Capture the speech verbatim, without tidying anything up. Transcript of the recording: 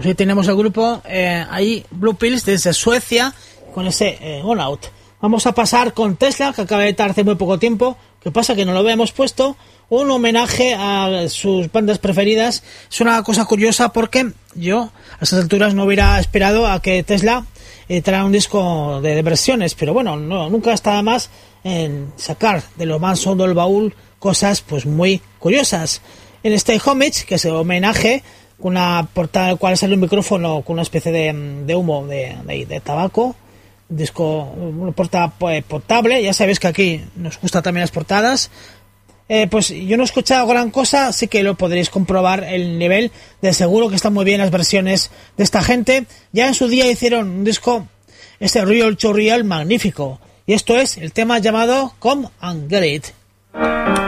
Pues ahí tenemos el grupo, eh, ahí Blue Pills desde Suecia, con ese eh, On Out. Vamos a pasar con Tesla, que acaba de estar hace muy poco tiempo. ¿Qué pasa? Que no lo habíamos puesto. Un homenaje a sus bandas preferidas. Es una cosa curiosa porque yo a esas alturas no hubiera esperado a que Tesla eh, traiga un disco de, de versiones, pero bueno, no, nunca está más en sacar de lo más hondo del baúl cosas pues muy curiosas. En este Homage, que es el homenaje, con una portada en la cual sale un micrófono con una especie de, de humo de, de, de tabaco, un disco, una portada pues, portable. Ya sabéis que aquí nos gustan también las portadas. Eh, pues yo no he escuchado gran cosa, así que lo podréis comprobar el nivel. De seguro que están muy bien las versiones de esta gente. Ya en su día hicieron un disco, este Real to Real, magnífico. Y esto es el tema llamado Come and Get It.